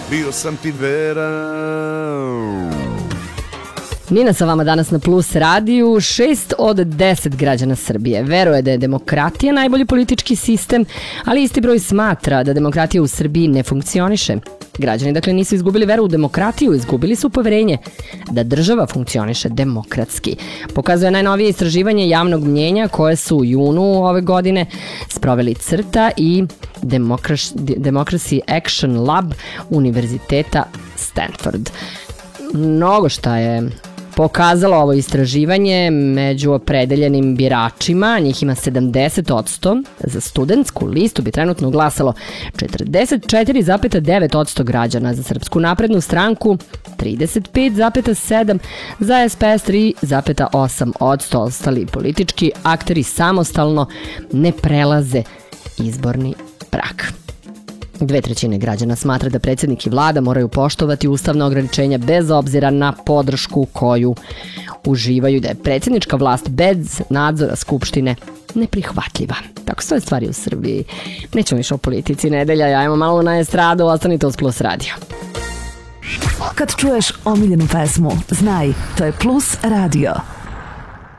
bio sam ti veran. Nina sa vama danas na Plus radiju. 6 od 10 građana Srbije veruje da je demokratija najbolji politički sistem, ali isti broj smatra da demokratija u Srbiji ne funkcioniše. Građani dakle nisu izgubili veru u demokratiju, izgubili su poverenje da država funkcioniše demokratski. Pokazuje najnovije istraživanje javnog mnjenja koje su u junu ove godine sproveli CRTA i Democracy Action Lab Univerziteta Stanford. Mnogo šta je pokazalo ovo istraživanje među opredeljenim biračima, njih ima 70%, za studentsku listu bi trenutno glasalo 44,9% građana, za Srpsku naprednu stranku 35,7%, za SPS 3,8%, ostali politički akteri samostalno ne prelaze izborni prag. 2/3 građana smatra da predsjednik i vlada moraju poštovati ustavna ograničenja bez obzira na podršku koju uživaju, da je predsjednička vlast bez nadzora Skupštine neprihvatljiva. Tako stoje stvari u Srbiji. Nećemo više o politici, nedelja, ajmo malo na estradu, ostanite uz Plus radio. Kad čuješ omiljenu pesmu, znaj, to je Plus radio.